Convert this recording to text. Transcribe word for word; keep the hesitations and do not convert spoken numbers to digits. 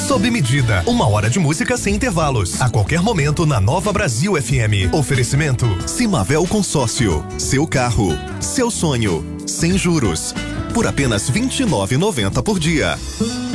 sob medida. Uma hora de música sem intervalos. A qualquer momento na Nova Brasil F M. Oferecimento Simavel Consórcio. Seu carro, seu sonho, sem juros. Por apenas vinte e nove reais e noventa centavos por dia.